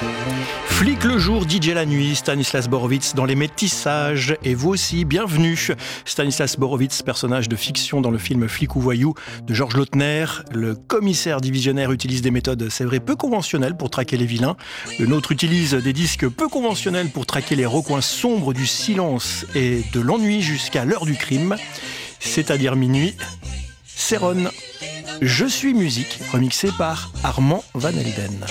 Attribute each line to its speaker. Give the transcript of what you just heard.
Speaker 1: Flic le jour, DJ la nuit, Stanislas Borowitz dans Les Métissages. Et vous aussi, bienvenue. Stanislas Borowitz, personnage de fiction dans le film Flic ou voyou de Georges Lautner. Le commissaire divisionnaire utilise des méthodes, c'est vrai, peu conventionnelles pour traquer les vilains. Le nôtre utilise des disques peu conventionnels pour traquer les recoins sombres du silence et de l'ennui jusqu'à l'heure du crime, c'est-à-dire minuit. Céron. Je suis musique, remixé par Armand Van Helden.